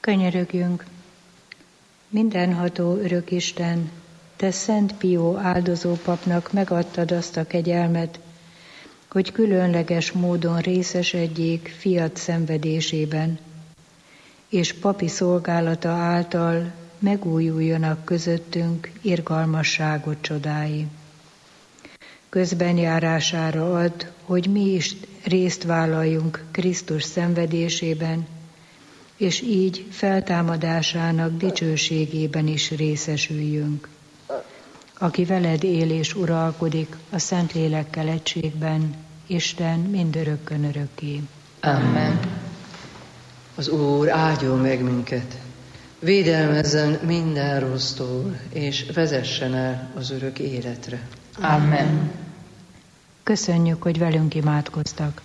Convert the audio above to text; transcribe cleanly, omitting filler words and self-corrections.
Könyörögjünk! Mindenható örök Isten, Te Szent Pió áldozópapnak megadtad azt a kegyelmet, hogy különleges módon részesedjék fiad szenvedésében, és papi szolgálata által megújuljanak közöttünk irgalmasságot csodái. Közbenjárására add, hogy mi is részt vállaljunk Krisztus szenvedésében, és így feltámadásának dicsőségében is részesüljünk. Aki veled él és uralkodik a Szentlélekkel egységben, Isten mindörökkön örökké. Amen. Az Úr áldjon meg minket, védelmezzen minden rossztól, és vezessen el az örök életre. Amen. Köszönjük, hogy velünk imádkoztak.